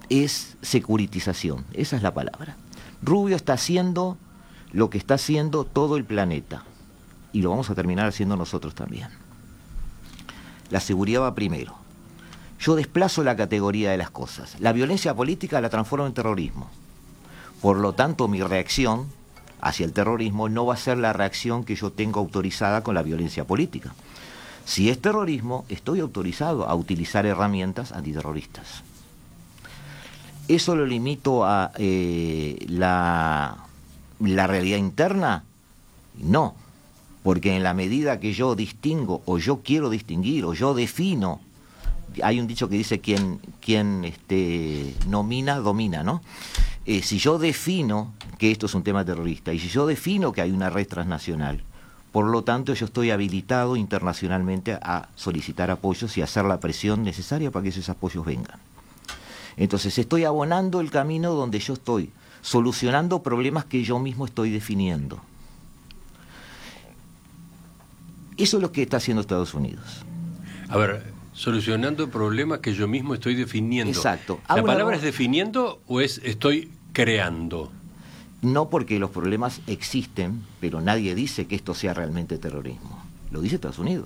es securitización, esa es la palabra. Rubio está haciendo lo que está haciendo todo el planeta, y lo vamos a terminar haciendo nosotros también. La seguridad va primero. Yo desplazo la categoría de las cosas. La violencia política la transformo en terrorismo. Por lo tanto, mi reacción hacia el terrorismo no va a ser la reacción que yo tengo autorizada con la violencia política. Si es terrorismo, estoy autorizado a utilizar herramientas antiterroristas. ¿Eso lo limito a la realidad interna? No, porque en la medida que yo distingo, o yo quiero distinguir, o yo defino, hay un dicho que dice quien nomina, domina, ¿no? Si yo defino que esto es un tema terrorista, y si yo defino que hay una red transnacional, por lo tanto yo estoy habilitado internacionalmente a solicitar apoyos y hacer la presión necesaria para que esos apoyos vengan. Entonces estoy abonando el camino donde yo estoy solucionando problemas que yo mismo estoy definiendo. Eso es lo que está haciendo Estados Unidos. A ver, solucionando problemas que yo mismo estoy definiendo. Exacto. ¿La palabra es definiendo o es estoy creando? No, porque los problemas existen, pero nadie dice que esto sea realmente terrorismo. Lo dice Estados Unidos.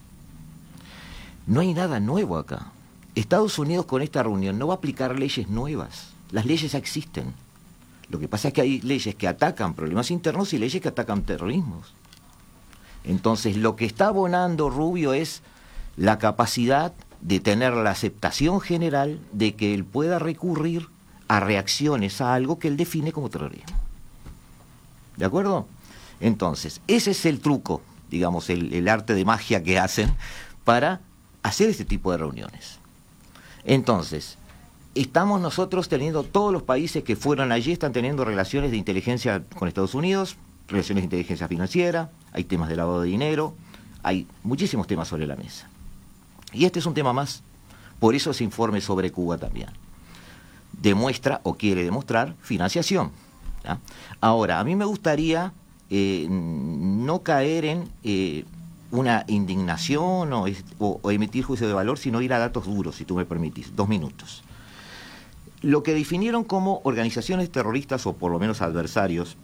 No hay nada nuevo acá. Estados Unidos con esta reunión no va a aplicar leyes nuevas. Las leyes ya existen. Lo que pasa es que hay leyes que atacan problemas internos y leyes que atacan terrorismos. Entonces, lo que está abonando Rubio es la capacidad de tener la aceptación general de que él pueda recurrir a reacciones a algo que él define como terrorismo. ¿De acuerdo? Entonces, ese es el truco, digamos, el arte de magia que hacen para hacer este tipo de reuniones. Entonces, estamos nosotros teniendo, todos los países que fueron allí están teniendo relaciones de inteligencia con Estados Unidos, relaciones de inteligencia financiera, hay temas de lavado de dinero, hay muchísimos temas sobre la mesa. Y este es un tema más, por eso ese informe sobre Cuba también. Demuestra o quiere demostrar financiación. ¿Ya? Ahora, a mí me gustaría no caer en una indignación o emitir juicio de valor, sino ir a datos duros, si tú me permitís, 2 minutos. Lo que definieron como organizaciones terroristas, o por lo menos adversarios,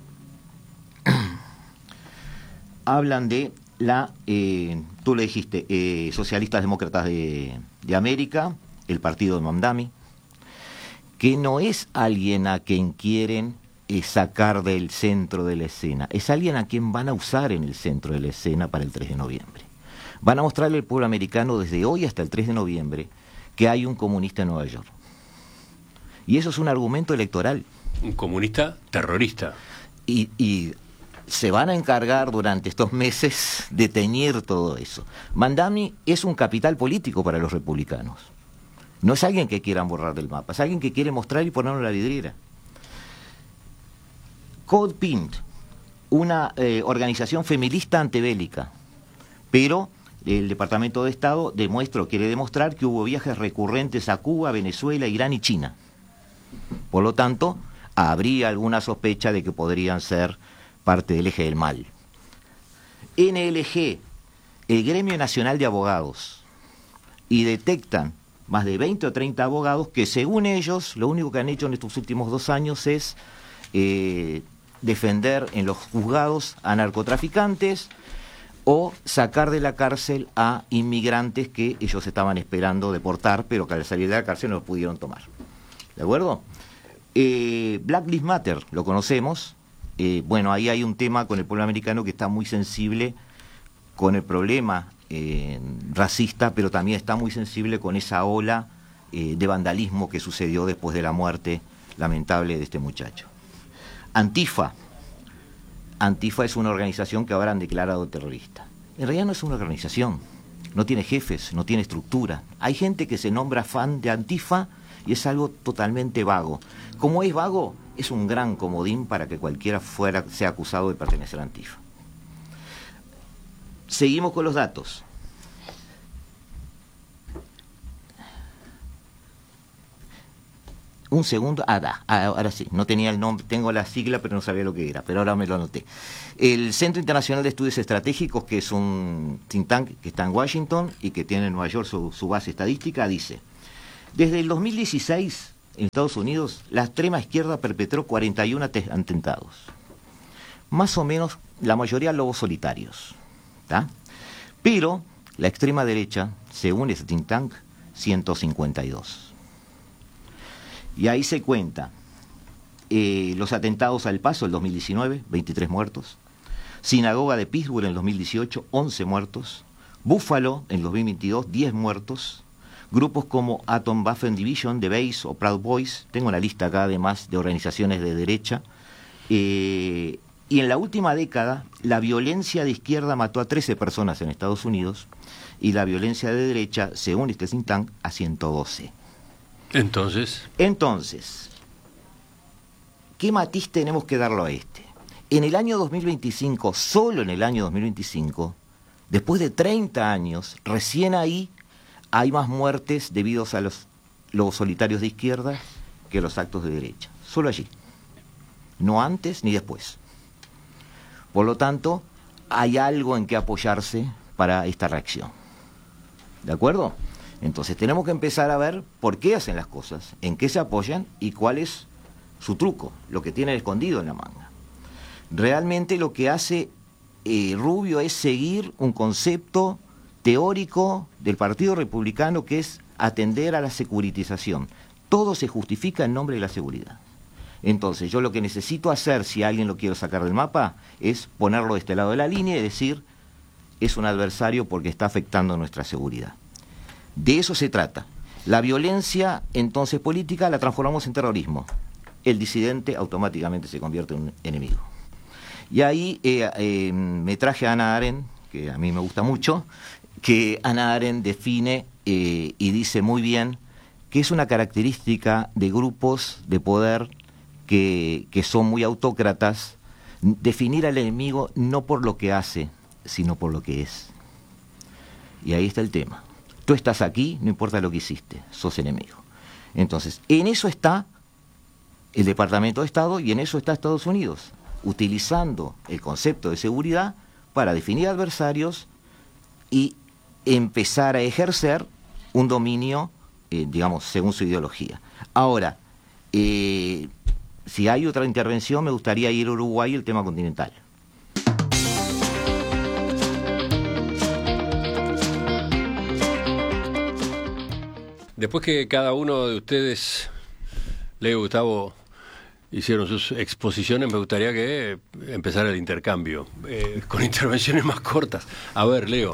hablan de tú le dijiste, Socialistas Demócratas de América, el partido de Mamdani, que no es alguien a quien quieren sacar del centro de la escena, es alguien a quien van a usar en el centro de la escena para el 3 de noviembre. Van a mostrarle al pueblo americano desde hoy hasta el 3 de noviembre que hay un comunista en Nueva York. Y eso es un argumento electoral. Un comunista terrorista. Y se van a encargar durante estos meses de teñir todo eso. Mamdani es un capital político para los republicanos. No es alguien que quieran borrar del mapa, es alguien que quiere mostrar y ponerlo en la vidriera. Code Pink, una organización feminista antibélica, pero el Departamento de Estado quiere demostrar que hubo viajes recurrentes a Cuba, Venezuela, Irán y China. Por lo tanto, habría alguna sospecha de que podrían ser parte del eje del mal. NLG, el Gremio Nacional de Abogados, y detectan más de 20 o 30 abogados que, según ellos, lo único que han hecho en estos últimos 2 años es defender en los juzgados a narcotraficantes o sacar de la cárcel a inmigrantes que ellos estaban esperando deportar, pero que al salir de la cárcel no los pudieron tomar. ¿De acuerdo? Black Lives Matter, lo conocemos. Bueno, ahí hay un tema con el pueblo americano que está muy sensible con el problema racista, pero también está muy sensible con esa ola de vandalismo que sucedió después de la muerte lamentable de este muchacho. Antifa es una organización que ahora han declarado terrorista. En realidad no es una organización, no tiene jefes, no tiene estructura. Hay gente que se nombra fan de Antifa y es algo totalmente vago. Como es vago, es un gran comodín para que cualquiera sea acusado de pertenecer a Antifa. Seguimos con los datos. Un segundo, ahora sí, no tenía el nombre, tengo la sigla pero no sabía lo que era, pero ahora me lo anoté. El Centro Internacional de Estudios Estratégicos, que es un think tank que está en Washington y que tiene en Nueva York su base estadística, dice: desde el 2016 en Estados Unidos, la extrema izquierda perpetró 41 atentados. Más o menos, la mayoría lobos solitarios. ¿Tá? Pero la extrema derecha, según ese think tank, 152. Y ahí se cuenta los atentados al Paso el 2019, 23 muertos. Sinagoga de Pittsburgh en el 2018, 11 muertos. Buffalo en el 2022, 10 muertos. Grupos como Atom Waffen Division, The Base o Proud Boys, tengo una lista acá además de organizaciones de derecha. Y en la última década, la violencia de izquierda mató a 13 personas en Estados Unidos y la violencia de derecha, según este think tank, a 112. Entonces, ¿qué matiz tenemos que darlo a este? En el año 2025, solo en el año 2025, después de 30 años, recién ahí hay más muertes debidos a los lobos solitarios de izquierda que los actos de derecha. Solo allí. No antes ni después. Por lo tanto, hay algo en que apoyarse para esta reacción. ¿De acuerdo? Entonces tenemos que empezar a ver por qué hacen las cosas, en qué se apoyan y cuál es su truco, lo que tienen escondido en la manga. Realmente lo que hace Rubio es seguir un concepto teórico del Partido Republicano, que es atender a la securitización. Todo se justifica en nombre de la seguridad. Entonces, yo lo que necesito hacer, si alguien lo quiere sacar del mapa, es ponerlo de este lado de la línea y decir, es un adversario porque está afectando nuestra seguridad. De eso se trata. La violencia, entonces, política, la transformamos en terrorismo. El disidente automáticamente se convierte en un enemigo. Y ahí me traje a Hannah Arendt, que a mí me gusta mucho, que Hannah Arendt define y dice muy bien que es una característica de grupos de poder que son muy autócratas, definir al enemigo no por lo que hace, sino por lo que es. Y ahí está el tema. Tú estás aquí, no importa lo que hiciste, sos enemigo. Entonces, en eso está el Departamento de Estado y en eso está Estados Unidos, utilizando el concepto de seguridad para definir adversarios y empezar a ejercer un dominio, digamos, según su ideología. Ahora, si hay otra intervención, me gustaría ir a Uruguay, el tema continental. Después que cada uno de ustedes, Leo y Gustavo, hicieron sus exposiciones, me gustaría que empezara el intercambio, con intervenciones más cortas. A ver, Leo.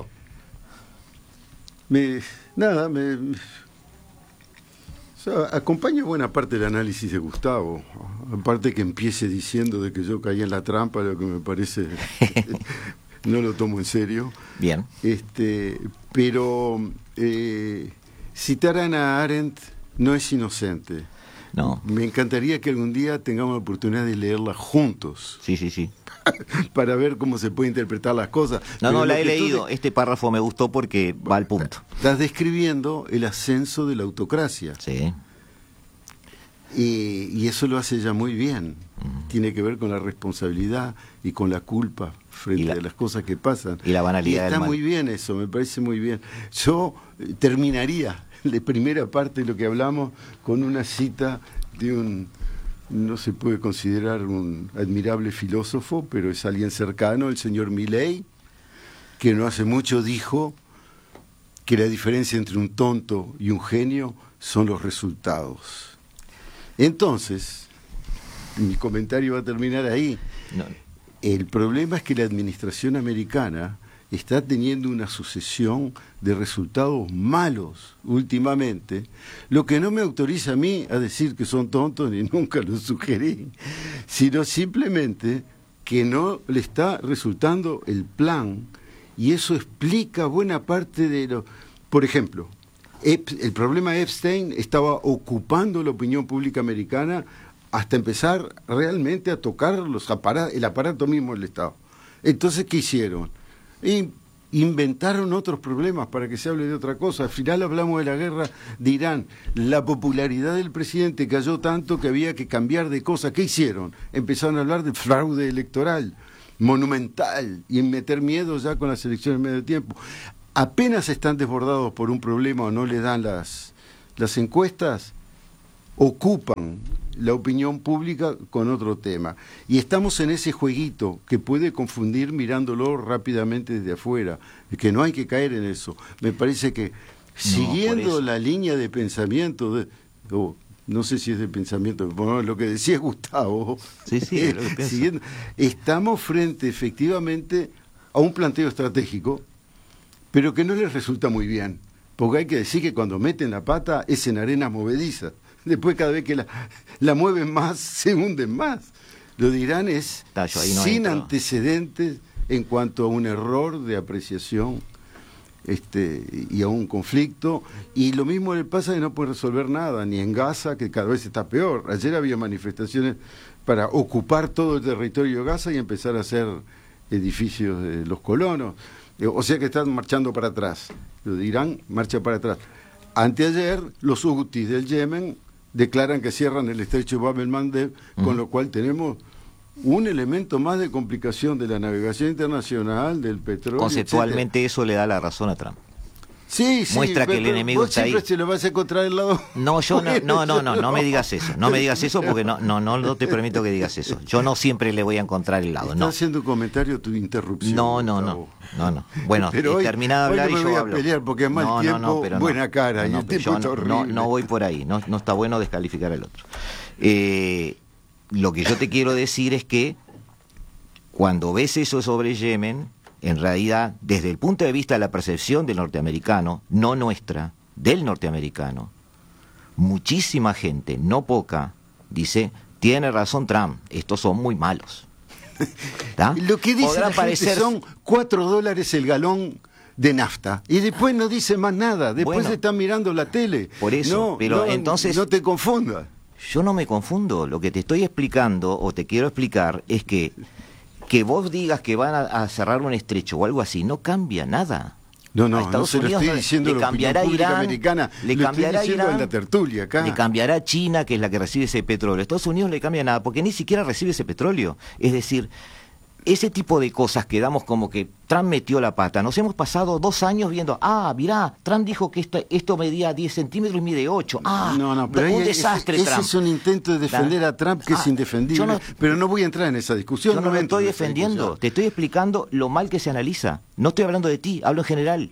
Acompaño buena parte del análisis de Gustavo, aparte que empiece diciendo de que yo caí en la trampa, lo que me parece no lo tomo en serio. Bien. Pero citar a Hannah Arendt no es inocente. No. Me encantaría que algún día tengamos la oportunidad de leerla juntos. Sí. Para ver cómo se puede interpretar las cosas. No, la he leído. Este párrafo me gustó porque va al punto. Estás describiendo el ascenso de la autocracia. Sí. Y eso lo hace ella muy bien. Tiene que ver con la responsabilidad y con la culpa frente a las cosas que pasan. Y la banalidad del mal. Está muy bien eso, me parece muy bien. Yo terminaría la primera parte de lo que hablamos con una cita de un... No se puede considerar un admirable filósofo, pero es alguien cercano, el señor Milley, que no hace mucho dijo que la diferencia entre un tonto y un genio son los resultados. Entonces, mi comentario va a terminar ahí. No. El problema es que la administración americana está teniendo una sucesión de resultados malos últimamente, lo que no me autoriza a mí a decir que son tontos, ni nunca lo sugerí, sino simplemente que no le está resultando el plan, y eso explica buena parte de lo... Por ejemplo, el problema Epstein estaba ocupando la opinión pública americana hasta empezar realmente a tocar el aparato mismo del Estado. Entonces, ¿qué hicieron? Inventaron otros problemas para que se hable de otra cosa. Al final hablamos de la guerra de Irán. La popularidad del presidente cayó tanto que había que cambiar de cosas. ¿Qué hicieron? Empezaron a hablar de fraude electoral monumental y en meter miedo ya con las elecciones en medio tiempo. Apenas están desbordados por un problema o no le dan las encuestas, ocupan la opinión pública con otro tema. Y estamos en ese jueguito que puede confundir mirándolo rápidamente desde afuera, que no hay que caer en eso. Me parece que siguiendo la línea de pensamiento, no sé si es de pensamiento, bueno, lo que decía Gustavo, sí, es lo que pienso. Estamos frente efectivamente a un planteo estratégico, pero que no les resulta muy bien, porque hay que decir que cuando meten la pata es en arena movediza. Después cada vez que la mueven más, se hunden más. Lo de Irán es sin antecedentes en cuanto a un error de apreciación y a un conflicto. Y lo mismo le pasa que no puede resolver nada, ni en Gaza, que cada vez está peor. Ayer había manifestaciones para ocupar todo el territorio de Gaza y empezar a hacer edificios de los colonos. O sea que están marchando para atrás. Lo de Irán marcha para atrás. Anteayer, los hutis del Yemen declaran que cierran el estrecho de Bab el-Mandeb, con lo cual tenemos un elemento más de complicación de la navegación internacional, del petróleo. Conceptualmente, etcétera. Eso le da la razón a Trump. Sí, muestra que el enemigo está ahí. ¿Vos siempre se lo vas a encontrar del lado? No, no me digas eso. No me digas eso porque no te permito que digas eso. Yo no siempre le voy a encontrar el lado. Estás haciendo un comentario, tu interrupción. No. Bueno, terminada de hablar hoy y yo yo hablo. A pelear porque es mal tiempo, pero buena cara, y el tiempo está horrible. No voy por ahí, no está bueno descalificar al otro. Lo que yo te quiero decir es que cuando ves eso sobre Yemen, en realidad, desde el punto de vista de la percepción del norteamericano, no nuestra, del norteamericano, muchísima gente, no poca, dice, tiene razón Trump, estos son muy malos. Lo que dice la gente son $4 el galón de nafta, y después no dice más nada, después están mirando la tele. Por eso, entonces... No te confundas. Yo no me confundo, lo que te estoy explicando, o te quiero explicar, es que vos digas que van a cerrar un estrecho o algo así, no cambia nada. No se lo estoy diciendo le cambiará Irán, americana, le cambiará Irán en la tertulia acá. Le cambiará China, que es la que recibe ese petróleo. Estados Unidos no le cambia nada, porque ni siquiera recibe ese petróleo. Es decir, ese tipo de cosas que damos como que Trump metió la pata. Nos hemos pasado 2 años viendo, mirá, Trump dijo que esto medía 10 centímetros y mide 8. Pero un desastre, ese Trump. Es un intento de defender a Trump que es indefendible. Pero no voy a entrar en esa discusión. Yo no lo estoy defendiendo, te estoy explicando lo mal que se analiza. No estoy hablando de ti, hablo en general.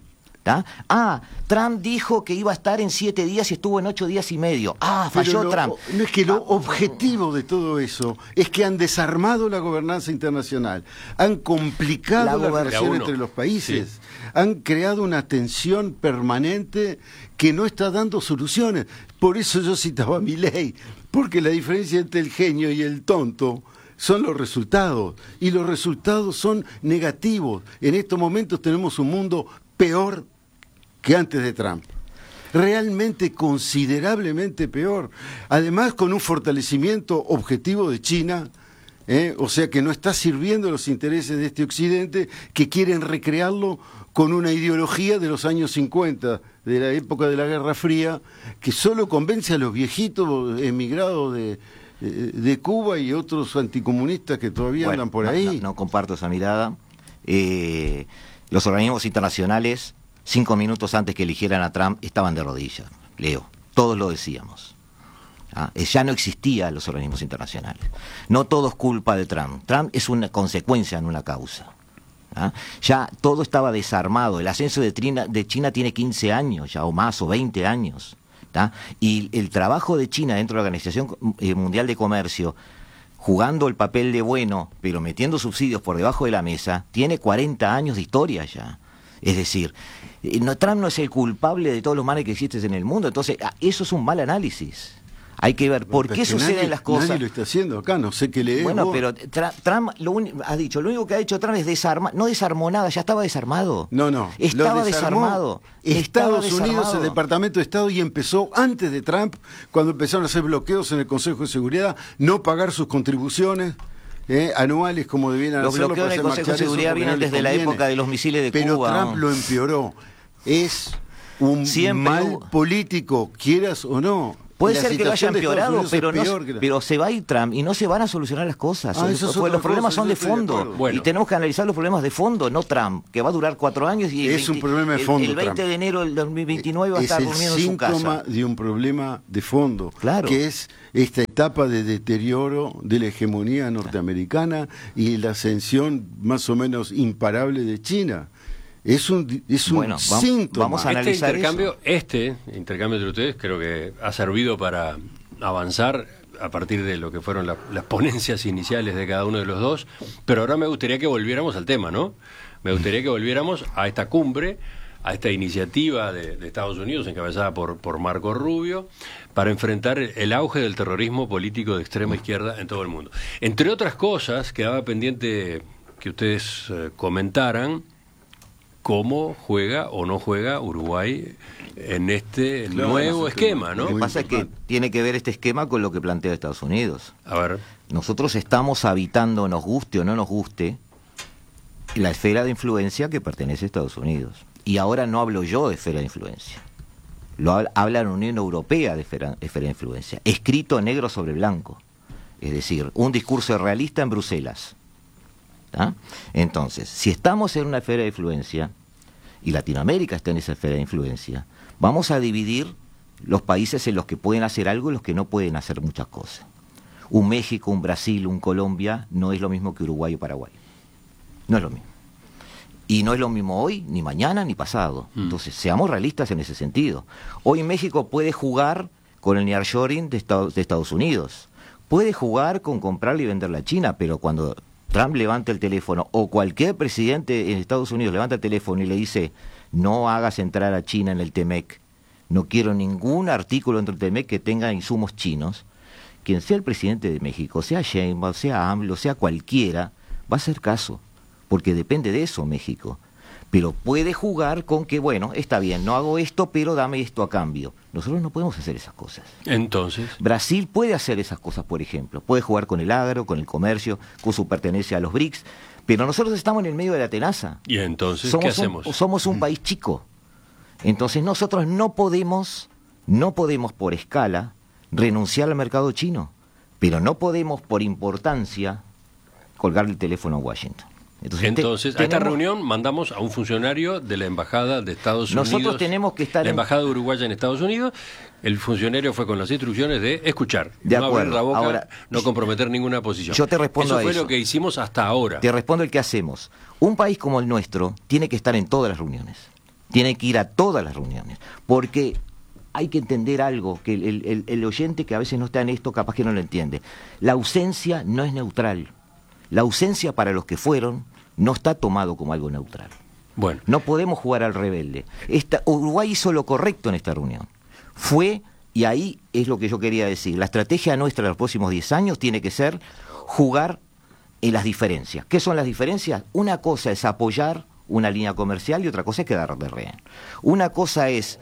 Trump dijo que iba a estar en 7 días y estuvo en 8 días y medio. Falló Trump. No es que lo objetivo de todo eso es que han desarmado la gobernanza internacional, han complicado la relación entre los países, han creado una tensión permanente que no está dando soluciones. Por eso yo citaba a Milei, porque la diferencia entre el genio y el tonto son los resultados, y los resultados son negativos. En estos momentos tenemos un mundo peor que antes de Trump, realmente considerablemente peor, además con un fortalecimiento objetivo de China, o sea que no está sirviendo los intereses de este Occidente, que quieren recrearlo con una ideología de los años 50, de la época de la Guerra Fría, que solo convence a los viejitos emigrados de Cuba y otros anticomunistas que todavía andan por ahí. No comparto esa mirada. Los organismos internacionales, 5 minutos antes que eligieran a Trump, estaban de rodillas, Leo. Todos lo decíamos. Ya no existían los organismos internacionales. No todo es culpa de Trump. Trump es una consecuencia, no una causa. Ya todo estaba desarmado. El ascenso de China tiene 15 años ya, o más, o 20 años. Y el trabajo de China dentro de la Organización Mundial de Comercio, jugando el papel de bueno, pero metiendo subsidios por debajo de la mesa, tiene 40 años de historia ya. Es decir, Trump no es el culpable de todos los males que existen en el mundo. Entonces, eso es un mal análisis. Hay que ver por qué suceden las cosas. Nadie lo está haciendo acá, no sé qué leer. Bueno, pero Trump ha dicho, lo único que ha hecho Trump es desarmar. No desarmó nada, ya estaba desarmado. No. Estaba desarmado. Estados Unidos, el Departamento de Estado, y empezó antes de Trump, cuando empezaron a hacer bloqueos en el Consejo de Seguridad, no pagar sus contribuciones anuales como debían hacerlo. Los bloqueos en el Consejo de Seguridad vienen desde la época de los misiles de Cuba. Pero Trump lo empeoró. Es un mal político, quieras o no. Puede La ser que lo haya situación de Estados empeorado, Unidos pero, es peor que la- pero se va a ir Trump y no se van a solucionar las cosas. Eso es Porque otra los problemas cosa, son yo de estoy de fondo. acuerdo. Bueno. Y tenemos que analizar los problemas de fondo, no Trump, que va a durar 4 años y Es un problema de fondo, el 20 Trump. de enero del 2029 va a Es estar el durmiendo en su síntoma casa. de un problema de fondo, Claro. que es esta etapa de deterioro de la hegemonía norteamericana y la ascensión más o menos imparable de China. Es un Bueno, síntoma. vamos a analizar Este intercambio entre ustedes creo que ha servido para avanzar a partir de lo que fueron las ponencias iniciales de cada uno de los dos, pero ahora me gustaría que volviéramos al tema, ¿no? Me gustaría que volviéramos a esta cumbre, a esta iniciativa de Estados Unidos encabezada por Marco Rubio, para enfrentar el auge del terrorismo político de extrema izquierda en todo el mundo. Entre otras cosas, quedaba pendiente que ustedes comentaran cómo juega o no juega Uruguay en este Claro, nuevo esquema, ¿no? Lo que Muy pasa es que importante. tiene que ver este esquema con lo que plantea Estados Unidos. A ver, Nosotros estamos habitando, nos guste o no nos guste, la esfera de influencia que pertenece a Estados Unidos. Y ahora no hablo yo de esfera de influencia. Habla la Unión Europea de esfera de influencia. Escrito negro sobre blanco. Es decir, un discurso realista en Bruselas. ¿Tá? Entonces, si estamos en una esfera de influencia, y Latinoamérica está en esa esfera de influencia, vamos a dividir los países en los que pueden hacer algo y los que no pueden hacer muchas cosas. Un México, un Brasil, un Colombia no es lo mismo que Uruguay o Paraguay. No es lo mismo. Y no es lo mismo hoy, ni mañana, ni pasado. Entonces, seamos realistas en ese sentido. Hoy México puede jugar con el nearshoring de Estados Unidos. Puede jugar con comprarle y venderle a China, pero cuando Trump levanta el teléfono, o cualquier presidente en Estados Unidos levanta el teléfono y le dice, no hagas entrar a China en el TEMEC, no quiero ningún artículo dentro del TEMEC que tenga insumos chinos, quien sea el presidente de México, sea Sheinbaum, sea AMLO, sea cualquiera, va a hacer caso, porque depende de eso México. Pero puede jugar con que, bueno, está bien, no hago esto, pero dame esto a cambio. Nosotros no podemos hacer esas cosas. entonces, Brasil puede hacer esas cosas, por ejemplo. Puede jugar con el agro, con el comercio, con su pertenencia a los BRICS. Pero nosotros estamos en el medio de la tenaza. ¿y entonces qué hacemos? Somos un país chico. Entonces nosotros no podemos por escala renunciar al mercado chino. Pero no podemos por importancia colgarle el teléfono a Washington. Entonces, a esta reunión mandamos a un funcionario de la Embajada de Estados Unidos. Nosotros tenemos que estar la Embajada Uruguaya en Estados Unidos. El funcionario fue con las instrucciones de escuchar, De no acuerdo. abrir la boca, Ahora, no comprometer ninguna posición. yo te respondo a fue eso. lo que hicimos hasta ahora. Te respondo el que hacemos. Un país como el nuestro tiene que estar en todas las reuniones. Tiene que ir a todas las reuniones. Porque hay que entender algo, que el oyente que a veces no está en esto capaz que no lo entiende. La ausencia no es neutral. La ausencia para los que fueron no está tomado como algo neutral. Bueno, No podemos jugar al rebelde. Uruguay hizo lo correcto en esta reunión. Fue, y ahí es lo que yo quería decir, la estrategia nuestra de los próximos 10 años tiene que ser jugar en las diferencias. ¿Qué son las diferencias? Una cosa es apoyar una línea comercial y otra cosa es quedar de rehén. Una cosa es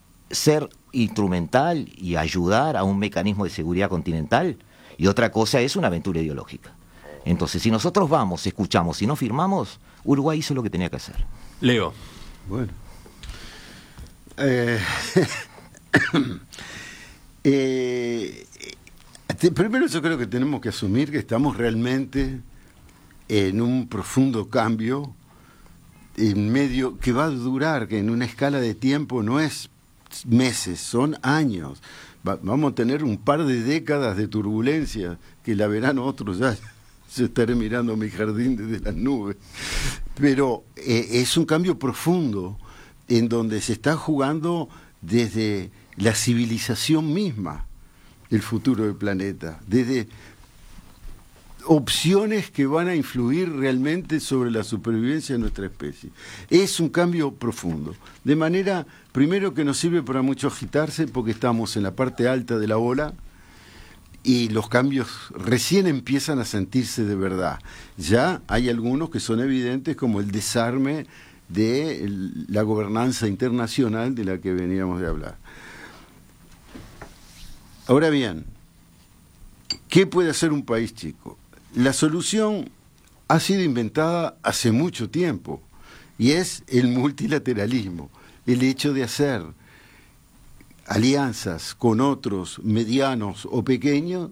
ser instrumental y ayudar a un mecanismo de seguridad continental y otra cosa es una aventura ideológica. Entonces, si nosotros vamos, escuchamos y no firmamos, Uruguay hizo lo que tenía que hacer. Leo. Bueno. Primero yo creo que tenemos que asumir que estamos realmente en un profundo cambio en medio que va a durar, que en una escala de tiempo no es meses, son años. Vamos a tener un par de décadas de turbulencia que la verán otros ya. Se estaré mirando mi jardín desde las nubes. Pero es un cambio profundo en donde se está jugando desde la civilización misma el futuro del planeta, desde opciones que van a influir realmente sobre la supervivencia de nuestra especie. Es un cambio profundo, de manera, primero, que nos sirve para mucho agitarse porque estamos en la parte alta de la ola y los cambios recién empiezan a sentirse de verdad. Ya hay algunos que son evidentes, como el desarme de la gobernanza internacional de la que veníamos de hablar. Ahora bien, ¿qué puede hacer un país chico? La solución ha sido inventada hace mucho tiempo y es el multilateralismo, el hecho de hacer alianzas con otros medianos o pequeños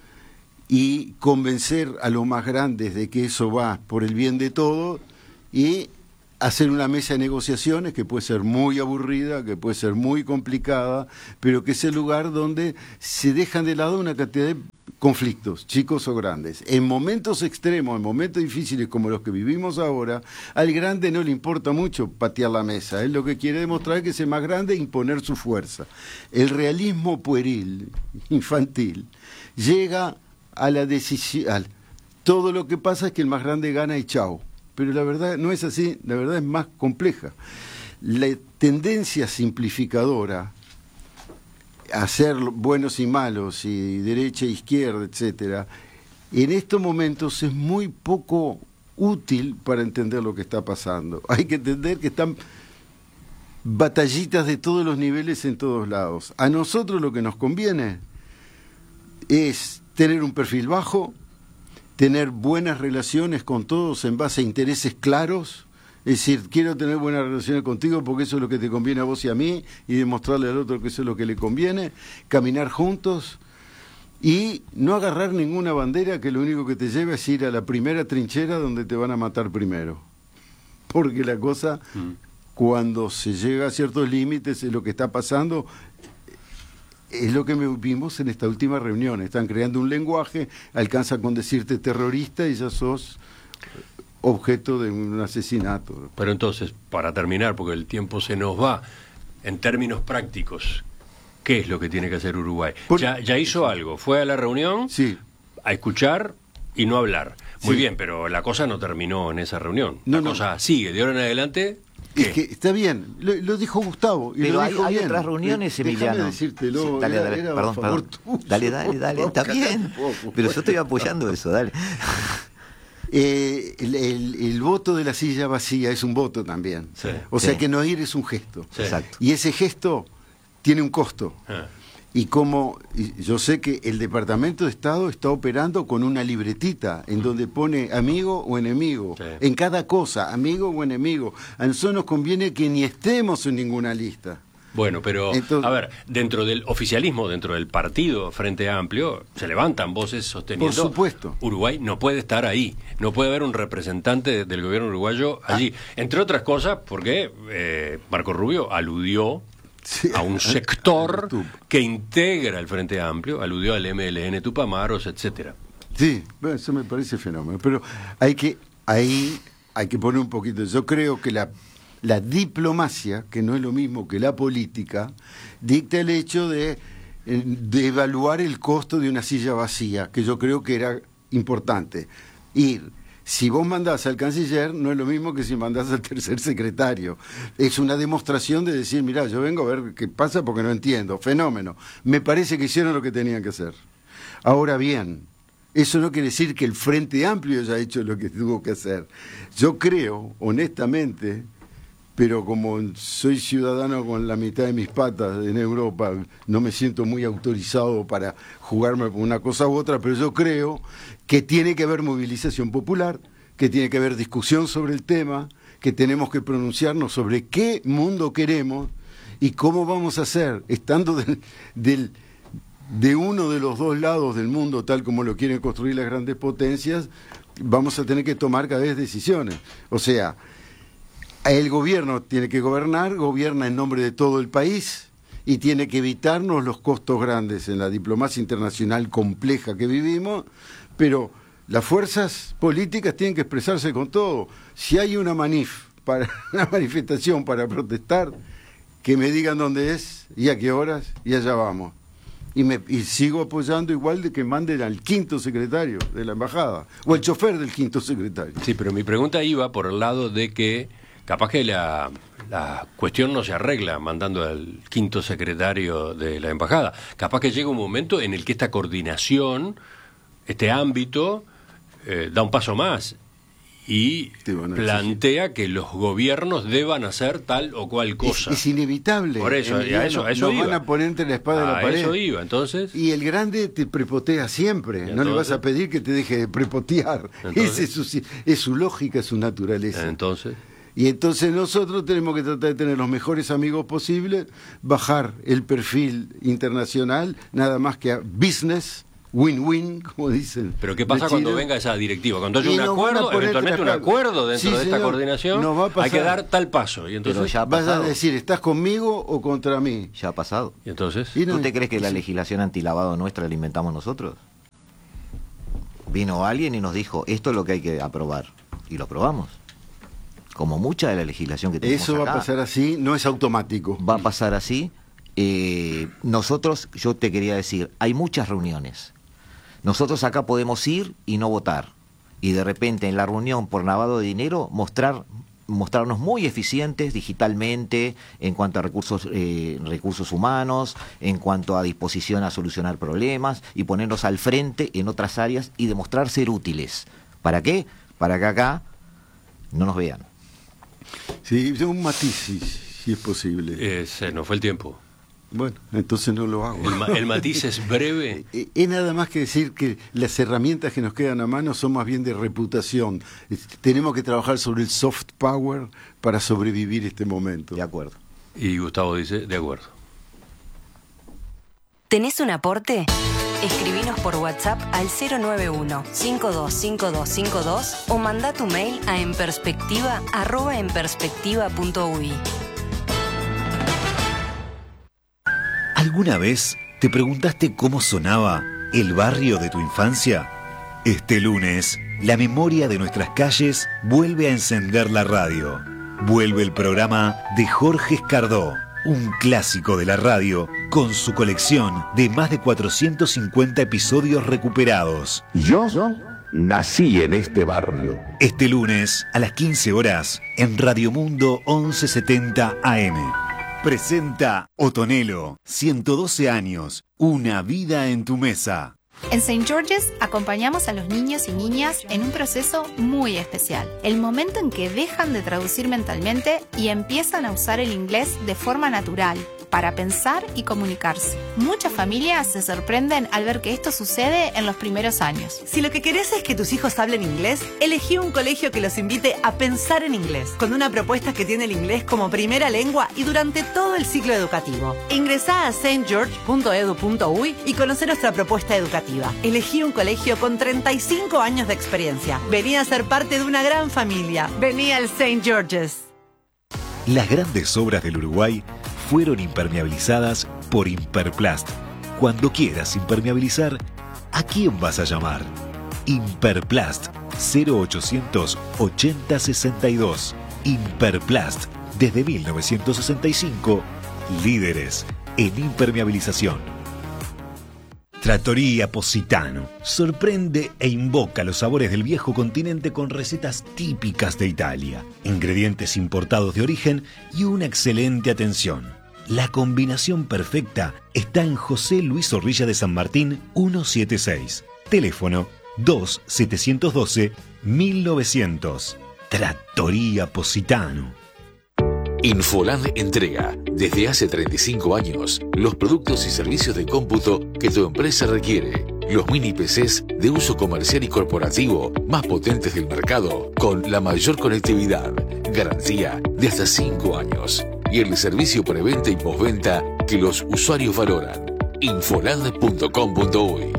y convencer a los más grandes de que eso va por el bien de todos y hacer una mesa de negociaciones que puede ser muy aburrida, que puede ser muy complicada, pero que es el lugar donde se dejan de lado una cantidad de conflictos, chicos o grandes. En momentos extremos, en momentos difíciles como los que vivimos ahora, al grande no le importa mucho patear la mesa. Él lo que quiere demostrar es que es más grande e imponer su fuerza. El realismo pueril, infantil, llega a la decisión. Todo lo que pasa es que el más grande gana y chao. Pero la verdad no es así, la verdad es más compleja. La tendencia simplificadora a ser buenos y malos y derecha e izquierda, etcétera, en estos momentos es muy poco útil para entender lo que está pasando. Hay que entender que están batallitas de todos los niveles en todos lados. A nosotros lo que nos conviene es tener un perfil bajo, tener buenas relaciones con todos en base a intereses claros, es decir, quiero tener buenas relaciones contigo porque eso es lo que te conviene a vos y a mí, y demostrarle al otro que eso es lo que le conviene, caminar juntos y no agarrar ninguna bandera que lo único que te lleve es ir a la primera trinchera donde te van a matar primero. Porque la cosa, cuando se llega a ciertos límites, es lo que está pasando. Es lo que vimos en esta última reunión. Están creando un lenguaje, alcanzan con decirte terrorista y ya sos objeto de un asesinato. Pero entonces, para terminar, porque el tiempo se nos va, en términos prácticos, ¿qué es lo que tiene que hacer Uruguay? Ya hizo algo, fue a la reunión sí, a escuchar y no hablar. Muy sí, bien, pero la cosa no terminó en esa reunión. No, la cosa sigue, de ahora en adelante... Es que está bien, lo dijo Gustavo. Y pero lo hay dijo bien. otras reuniones, Emiliano. Déjame decírtelo, Sí, dale, era perdón, a favor perdón. tuyo. Dale, está bien. Pero yo estoy apoyando eso, dale. El voto de la silla vacía es un voto también. Sí, o sea sí, que no ir es un gesto. Sí. Exacto. Y ese gesto tiene un costo. Ah. Y yo sé que el Departamento de Estado está operando con una libretita en donde pone amigo o enemigo, Sí. en cada cosa, amigo o enemigo. A nosotros nos conviene que ni estemos en ninguna lista. Bueno, pero, Entonces, a ver, dentro del oficialismo, dentro del partido Frente Amplio, se levantan voces sosteniendo... Por supuesto. Uruguay no puede estar ahí, no puede haber un representante del gobierno uruguayo allí. Entre otras cosas, porque Marco Rubio aludió sí, a un sector tú. que integra el Frente Amplio, aludió al MLN Tupamaros, etcétera. Sí, bueno, eso me parece fenómeno. Pero ahí hay que poner un poquito. Yo creo que la diplomacia, que no es lo mismo que la política, dicta el hecho de evaluar el costo de una silla vacía, que yo creo que era importante. Si vos mandás al canciller, no es lo mismo que si mandás al tercer secretario. Es una demostración de decir, mirá, yo vengo a ver qué pasa porque no entiendo. Fenómeno. Me parece que hicieron lo que tenían que hacer. Ahora bien, eso no quiere decir que el Frente Amplio haya hecho lo que tuvo que hacer. Yo creo, honestamente, pero como soy ciudadano con la mitad de mis patas en Europa, no me siento muy autorizado para jugarme por una cosa u otra, pero yo creo que tiene que haber movilización popular, que tiene que haber discusión sobre el tema, que tenemos que pronunciarnos sobre qué mundo queremos y cómo vamos a hacer, estando de uno de los dos lados del mundo, tal como lo quieren construir las grandes potencias, vamos a tener que tomar cada vez decisiones. O sea, el gobierno tiene que gobernar, gobierna en nombre de todo el país y tiene que evitarnos los costos grandes en la diplomacia internacional compleja que vivimos, pero las fuerzas políticas tienen que expresarse con todo. Si hay una manifestación para protestar, que me digan dónde es y a qué horas y allá vamos. Y sigo apoyando igual de que manden al quinto secretario de la embajada o el chofer del quinto secretario. Sí, pero mi pregunta iba por el lado de que capaz que la cuestión no se arregla mandando al quinto secretario de la embajada. Capaz que llega un momento en el que esta coordinación, este ámbito, da un paso más y plantea que los gobiernos deban hacer tal o cual cosa. Es inevitable. Por eso, a eso nos iba. van a poner entre la espada y la pared. Eso iba, entonces. Y el grande te prepotea siempre. No le vas a pedir que te deje de prepotear. Esa es su lógica, su naturaleza. Entonces. Y entonces nosotros tenemos que tratar de tener los mejores amigos posibles, bajar el perfil internacional, nada más que a business, win-win, como dicen. Pero ¿qué pasa cuando venga esa directiva? Cuando haya un acuerdo, eventualmente un acuerdo dentro de esta coordinación, hay que dar tal paso. Y entonces ya vas a decir, ¿estás conmigo o contra mí? Ya ha pasado. ¿Y entonces? ¿Tú te crees que la legislación antilavado nuestra la inventamos nosotros? Vino alguien y nos dijo, esto es lo que hay que aprobar. Y lo aprobamos. Como mucha de la legislación que tenemos Eso acá, va a pasar así, no es automático. va a pasar así. Nosotros, yo te quería decir, hay muchas reuniones. Nosotros acá podemos ir y no votar. Y de repente en la reunión por lavado de dinero mostrarnos muy eficientes digitalmente en cuanto a recursos humanos, en cuanto a disposición a solucionar problemas y ponernos al frente en otras áreas y demostrar ser útiles. ¿Para qué? Para que acá no nos vean. Sí, un matiz, si es posible. Se nos fue el tiempo. Bueno, entonces no lo hago. El matiz es breve. Es nada más que decir que las herramientas que nos quedan a mano son más bien de reputación. Tenemos que trabajar sobre el soft power para sobrevivir este momento. De acuerdo. Y Gustavo dice, de acuerdo. ¿Tenés un aporte? Escribinos por WhatsApp al 091-525252 o mandá tu mail a enperspectiva@enperspectiva.uy. ¿Alguna vez te preguntaste cómo sonaba el barrio de tu infancia? Este lunes, la memoria de nuestras calles vuelve a encender la radio. Vuelve el programa de Jorge Escardó, un clásico de la radio, con su colección de más de 450 episodios recuperados. Yo nací en este barrio. Este lunes, a las 15 horas, en Radio Mundo 1170 AM. Presenta Otonelo, 112 años, una vida en tu mesa. En St. George's acompañamos a los niños y niñas en un proceso muy especial. El momento en que dejan de traducir mentalmente y empiezan a usar el inglés de forma natural, para pensar y comunicarse. Muchas familias se sorprenden al ver que esto sucede en los primeros años. Si lo que querés es que tus hijos hablen inglés, elegí un colegio que los invite a pensar en inglés, con una propuesta que tiene el inglés como primera lengua y durante todo el ciclo educativo. Ingresá a stgeorge.edu.uy y conocer nuestra propuesta educativa. Elegí un colegio con 35 años de experiencia. Vení a ser parte de una gran familia. Vení al St. George's. Las grandes obras del Uruguay fueron impermeabilizadas por Imperplast. Cuando quieras impermeabilizar, ¿a quién vas a llamar? Imperplast 0800 8062. Imperplast, desde 1965, líderes en impermeabilización. Trattoria Positano sorprende e invoca los sabores del viejo continente con recetas típicas de Italia, ingredientes importados de origen y una excelente atención. La combinación perfecta está en José Luis Zorrilla de San Martín 176. Teléfono 2712-1900. Trattoria Positano. Infoland entrega, desde hace 35 años, los productos y servicios de cómputo que tu empresa requiere. Los mini PCs de uso comercial y corporativo más potentes del mercado, con la mayor conectividad, garantía de hasta 5 años y el servicio preventa y postventa que los usuarios valoran. Infoland.com.uy.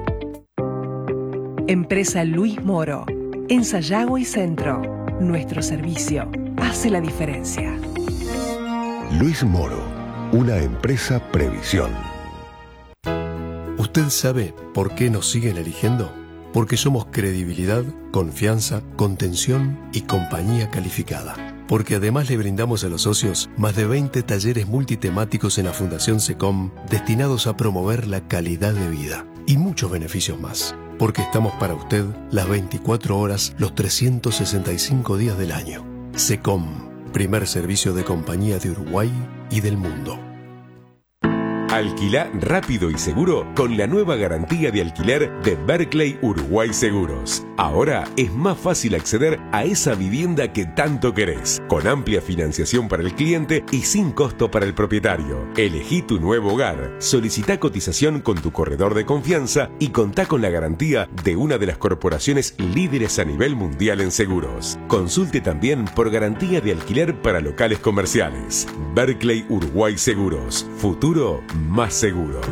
Empresa Luis Moro, en Sayago y Centro. Nuestro servicio hace la diferencia. Luis Moro, una empresa Previsión. ¿Usted sabe por qué nos siguen eligiendo? Porque somos credibilidad, confianza, contención y compañía calificada. Porque además le brindamos a los socios más de 20 talleres multitemáticos en la Fundación SECOM destinados a promover la calidad de vida y muchos beneficios más. Porque estamos para usted las 24 horas, los 365 días del año. SECOM, primer servicio de compañía de Uruguay y del mundo. Alquilá rápido y seguro con la nueva garantía de alquiler de Berkeley Uruguay Seguros. Ahora es más fácil acceder a esa vivienda que tanto querés, con amplia financiación para el cliente y sin costo para el propietario. Elegí tu nuevo hogar, solicita cotización con tu corredor de confianza y contá con la garantía de una de las corporaciones líderes a nivel mundial en seguros. Consulte también por garantía de alquiler para locales comerciales. Berkeley Uruguay Seguros. Futuro más seguro.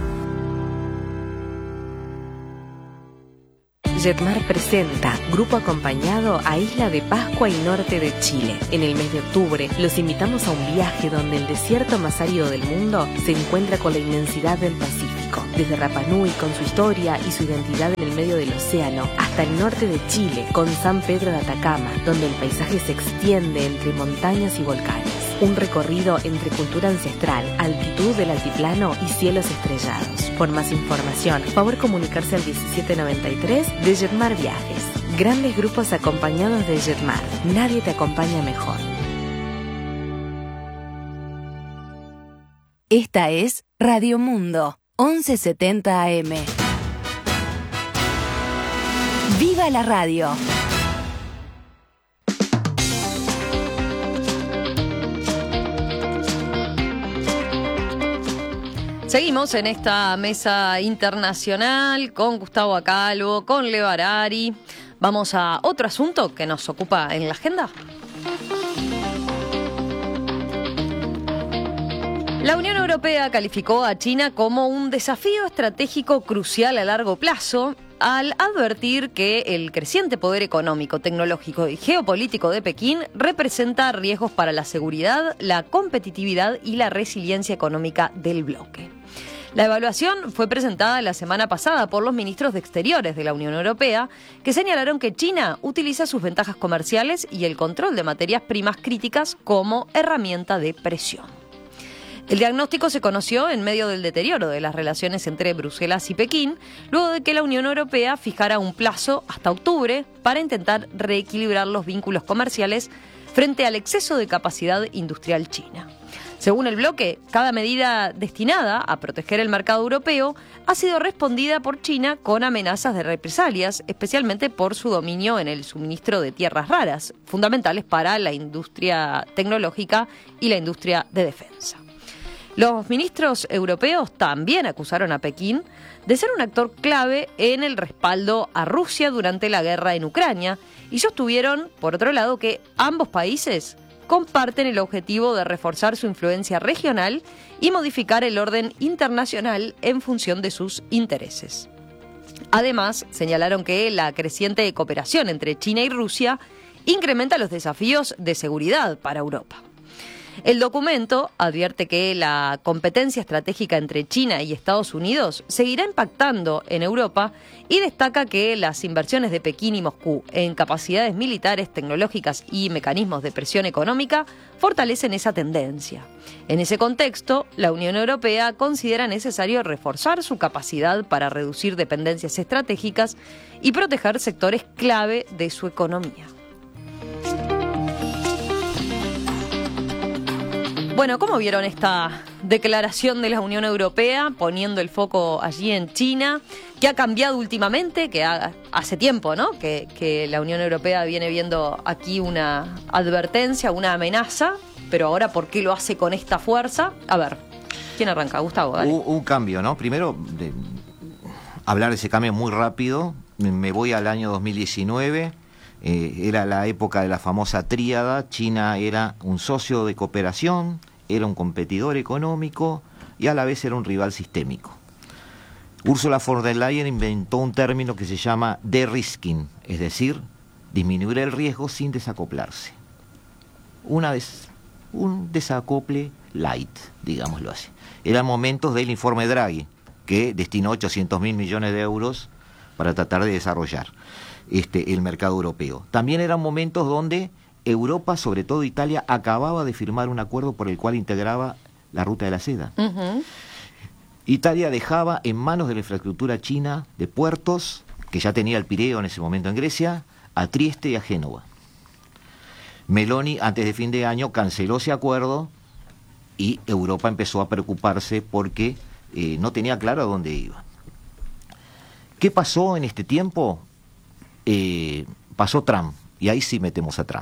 Jetmar presenta Grupo Acompañado a Isla de Pascua y norte de Chile. En el mes de octubre los invitamos a un viaje donde el desierto más árido del mundo se encuentra con la inmensidad del Pacífico. Desde Rapa Nui con su historia y su identidad en el medio del océano, hasta el norte de Chile con San Pedro de Atacama, donde el paisaje se extiende entre montañas y volcanes. Un recorrido entre cultura ancestral, altitud del altiplano y cielos estrellados. Por más información, favor comunicarse al 1793 de Jetmar Viajes. Grandes grupos acompañados de Jetmar. Nadie te acompaña mejor. Esta es Radio Mundo, 1170 AM. ¡Viva la radio! Seguimos en esta mesa internacional con Gustavo Acalvo, con Leo Harari. Vamos a otro asunto que nos ocupa en la agenda. La Unión Europea calificó a China como un desafío estratégico crucial a largo plazo al advertir que el creciente poder económico, tecnológico y geopolítico de Pekín representa riesgos para la seguridad, la competitividad y la resiliencia económica del bloque. La evaluación fue presentada la semana pasada por los ministros de Exteriores de la Unión Europea, que señalaron que China utiliza sus ventajas comerciales y el control de materias primas críticas como herramienta de presión. El diagnóstico se conoció en medio del deterioro de las relaciones entre Bruselas y Pekín, luego de que la Unión Europea fijara un plazo hasta octubre para intentar reequilibrar los vínculos comerciales frente al exceso de capacidad industrial china. Según el bloque, cada medida destinada a proteger el mercado europeo ha sido respondida por China con amenazas de represalias, especialmente por su dominio en el suministro de tierras raras, fundamentales para la industria tecnológica y la industria de defensa. Los ministros europeos también acusaron a Pekín de ser un actor clave en el respaldo a Rusia durante la guerra en Ucrania y sostuvieron, por otro lado, que ambos países comparten el objetivo de reforzar su influencia regional y modificar el orden internacional en función de sus intereses. Además, señalaron que la creciente cooperación entre China y Rusia incrementa los desafíos de seguridad para Europa. El documento advierte que la competencia estratégica entre China y Estados Unidos seguirá impactando en Europa y destaca que las inversiones de Pekín y Moscú en capacidades militares, tecnológicas y mecanismos de presión económica fortalecen esa tendencia. En ese contexto, la Unión Europea considera necesario reforzar su capacidad para reducir dependencias estratégicas y proteger sectores clave de su economía. Bueno, ¿cómo vieron esta declaración de la Unión Europea poniendo el foco allí en China? ¿Qué ha cambiado últimamente? Que hace tiempo, ¿no? Que la Unión Europea viene viendo aquí una advertencia, una amenaza, pero ahora ¿por qué lo hace con esta fuerza? A ver, ¿quién arranca? Gustavo, dale. Un cambio, ¿no? Primero, hablar de ese cambio muy rápido. Me voy al año 2019. Era la época de la famosa tríada. China era un socio de cooperación, era un competidor económico y a la vez era un rival sistémico. Ursula von der Leyen inventó un término que se llama de-risking, es decir, disminuir el riesgo sin desacoplarse. Un desacople light, digámoslo así. Eran momentos del informe Draghi, que destinó 800.000 millones de euros para tratar de desarrollar el mercado europeo. También eran momentos donde Europa, sobre todo Italia, acababa de firmar un acuerdo por el cual integraba la ruta de la seda. Uh-huh. Italia dejaba en manos de la infraestructura china de puertos, que ya tenía el Pireo en ese momento en Grecia, a Trieste y a Génova. Meloni, antes de fin de año, canceló ese acuerdo y Europa empezó a preocuparse porque no tenía claro a dónde iba. ¿Qué pasó en este tiempo? Pasó Trump, y ahí sí metemos a Trump.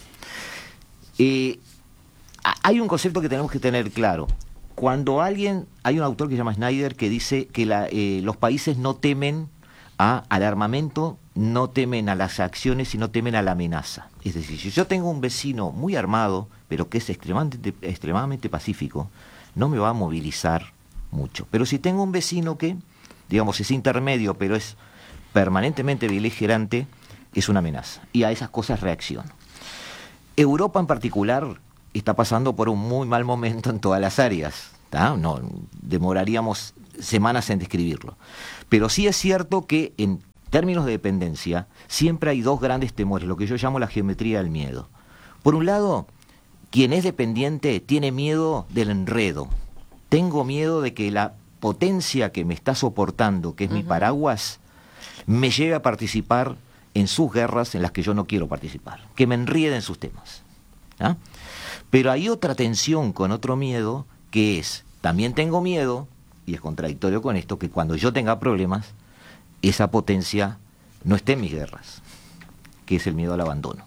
Hay un concepto que tenemos que tener claro. Cuando hay un autor que se llama Snyder que dice que los países no temen al armamento, no temen a las acciones, sino temen a la amenaza. Es decir, si yo tengo un vecino muy armado, pero que es extremadamente pacífico, no me va a movilizar mucho. Pero si tengo un vecino que, digamos, es intermedio, pero es permanentemente beligerante, es una amenaza. Y a esas cosas reacciono. Europa en particular está pasando por un muy mal momento en todas las áreas. No, demoraríamos semanas en describirlo. Pero sí es cierto que en términos de dependencia siempre hay dos grandes temores, lo que yo llamo la geometría del miedo. Por un lado, quien es dependiente tiene miedo del enredo. Tengo miedo de que la potencia que me está soportando, que es mi paraguas, me lleve a participar en sus guerras en las que yo no quiero participar, que me enrieden sus temas. Pero hay otra tensión con otro miedo, que es, también tengo miedo, y es contradictorio con esto, que cuando yo tenga problemas, esa potencia no esté en mis guerras, que es el miedo al abandono.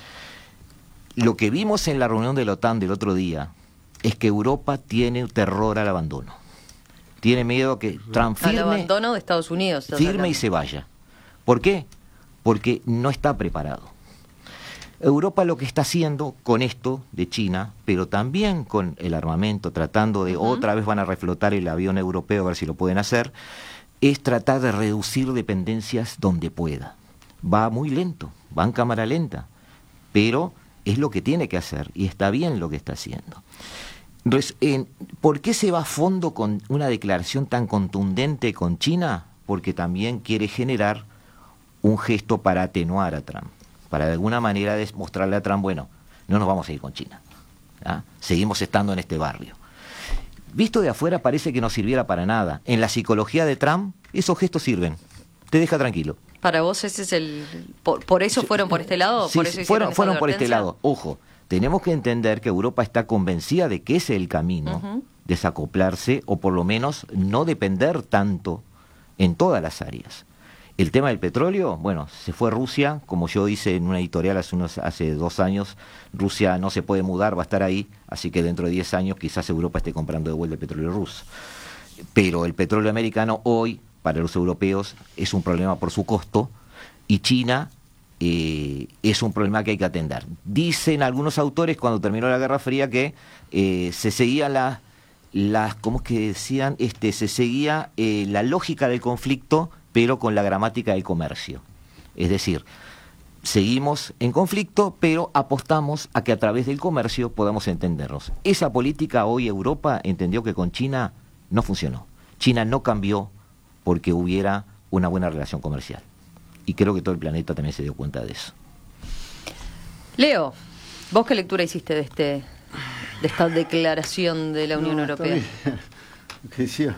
Lo que vimos en la reunión de la OTAN del otro día es que Europa tiene terror al abandono. Tiene miedo que Trump firme, al abandono de Estados Unidos. Firme y se vaya. ¿Por qué? Porque no está preparado. Europa lo que está haciendo con esto de China, pero también con el armamento, tratando de, otra vez van a reflotar el avión europeo a ver si lo pueden hacer, es tratar de reducir dependencias donde pueda. Va muy lento, va en cámara lenta, pero es lo que tiene que hacer y está bien lo que está haciendo. Entonces, ¿por qué se va a fondo con una declaración tan contundente con China? Porque también quiere generar un gesto para atenuar a Trump, para de alguna manera mostrarle a Trump, bueno, no nos vamos a ir con China, seguimos estando en este barrio. Visto de afuera parece que no sirviera para nada. En la psicología de Trump, esos gestos sirven, te deja tranquilo. Para vos ese es el... ¿Por eso fueron por este lado? Sí, ¿Por eso fueron por este lado. Ojo, tenemos que entender que Europa está convencida de que ese es el camino, desacoplarse o por lo menos no depender tanto en todas las áreas. El tema del petróleo, bueno, se fue Rusia, como yo hice en una editorial hace 2 años, Rusia no se puede mudar, va a estar ahí, así que dentro de 10 años quizás Europa esté comprando de vuelta el petróleo ruso. Pero el petróleo americano hoy, para los europeos, es un problema por su costo, y China es un problema que hay que atender. Dicen algunos autores, cuando terminó la Guerra Fría, que se seguían ¿cómo es que decían? Se seguía la lógica del conflicto, pero con la gramática del comercio. Es decir, seguimos en conflicto, pero apostamos a que a través del comercio podamos entendernos. Esa política hoy Europa entendió que con China no funcionó. China no cambió porque hubiera una buena relación comercial. Y creo que todo el planeta también se dio cuenta de eso. Leo, ¿vos qué lectura hiciste de esta declaración de la Unión Europea? Que decía,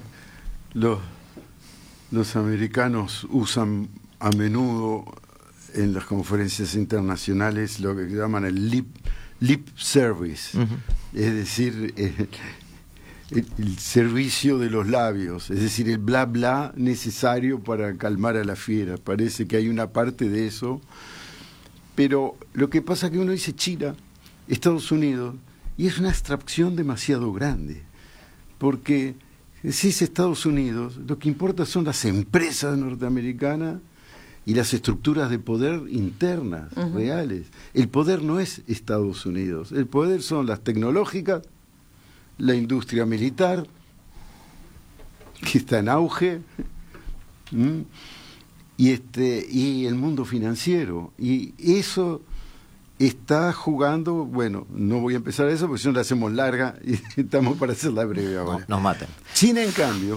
los americanos usan a menudo en las conferencias internacionales lo que llaman el lip service, es decir, el servicio de los labios, es decir, el bla bla necesario para calmar a la fiera. Parece que hay una parte de eso, pero lo que pasa es que uno dice China, Estados Unidos, y es una abstracción demasiado grande, porque si es Estados Unidos, lo que importa son las empresas norteamericanas y las estructuras de poder internas, reales. El poder no es Estados Unidos, el poder son las tecnológicas, la industria militar, que está en auge, y el mundo financiero. Y eso está jugando, bueno, no voy a empezar eso porque si no la hacemos larga y estamos para hacerla breve ahora. Nos matan. China, en cambio,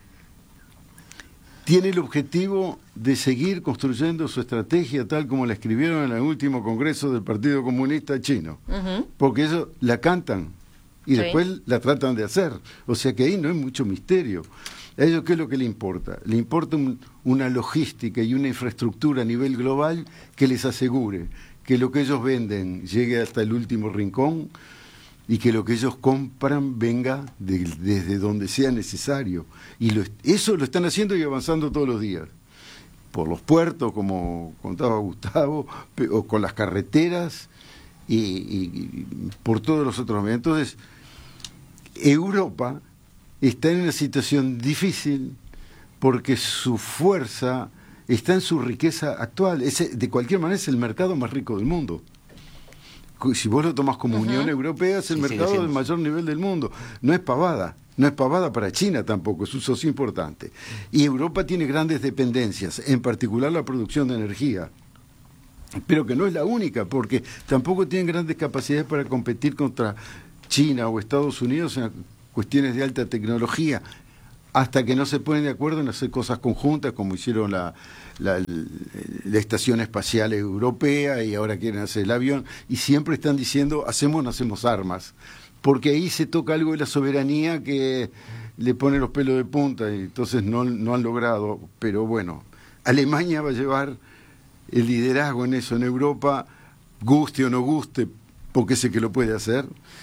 tiene el objetivo de seguir construyendo su estrategia tal como la escribieron en el último congreso del Partido Comunista Chino, porque ellos la cantan y después la tratan de hacer, o sea que ahí no hay mucho misterio. ¿A ellos qué es lo que le importa? Le importa una logística y una infraestructura a nivel global que les asegure que lo que ellos venden llegue hasta el último rincón y que lo que ellos compran venga desde donde sea necesario. Y eso lo están haciendo y avanzando todos los días. Por los puertos, como contaba Gustavo, o con las carreteras y por todos los otros medios. Entonces, Europa está en una situación difícil porque su fuerza está en su riqueza actual. De cualquier manera es el mercado más rico del mundo. Si vos lo tomás como Unión Europea, es el mercado del mayor nivel del mundo. No es pavada. No es pavada para China tampoco, es un socio importante. Y Europa tiene grandes dependencias, en particular la producción de energía. Pero que no es la única, porque tampoco tienen grandes capacidades para competir contra China o Estados Unidos en cuestiones de alta tecnología, hasta que no se ponen de acuerdo en hacer cosas conjuntas, como hicieron la Estación Espacial Europea, y ahora quieren hacer el avión, y siempre están diciendo, hacemos o no hacemos armas. Porque ahí se toca algo de la soberanía que le pone los pelos de punta, y entonces no han logrado. Pero bueno, Alemania va a llevar el liderazgo en eso en Europa, guste o no guste, porque sé que lo puede hacer.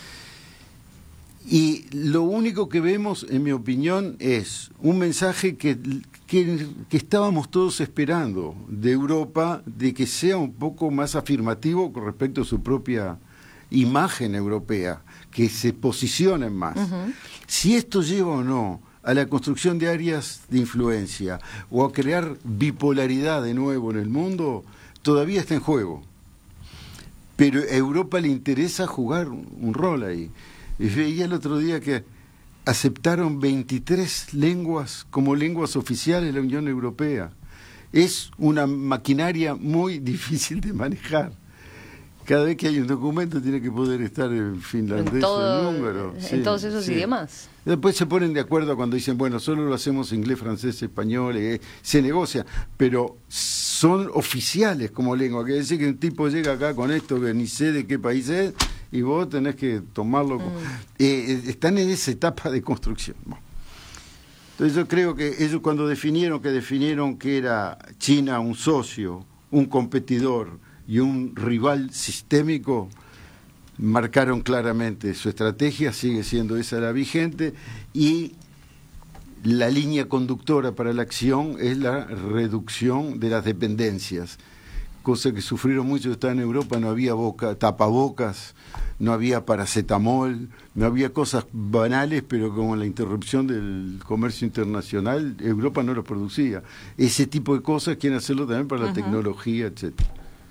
Y lo único que vemos, en mi opinión, es un mensaje que estábamos todos esperando de Europa, de que sea un poco más afirmativo con respecto a su propia imagen europea, que se posicionen más. Si esto lleva o no a la construcción de áreas de influencia o a crear bipolaridad de nuevo en el mundo, todavía está en juego. Pero a Europa le interesa jugar un rol ahí. Y veía el otro día que aceptaron 23 lenguas como lenguas oficiales de la Unión Europea. Es una maquinaria muy difícil de manejar. Cada vez que hay un documento tiene que poder estar en finlandés o en húngaro. En todos esos idiomas. Después se ponen de acuerdo cuando dicen, bueno, solo lo hacemos inglés, francés, español, se negocia, pero son oficiales como lengua. Quiere decir que un tipo llega acá con esto que ni sé de qué país es y vos tenés que tomarlo. Están en esa etapa de construcción. Bueno. Entonces yo creo que ellos cuando definieron que era China un socio, un competidor y un rival sistémico, marcaron claramente su estrategia, sigue siendo esa la vigente, y la línea conductora para la acción es la reducción de las dependencias, cosa que sufrieron mucho. Estaba en Europa, no había tapabocas, no había paracetamol, no había cosas banales, pero como la interrupción del comercio internacional, Europa no lo producía. Ese tipo de cosas quieren hacerlo también para la tecnología, etcétera.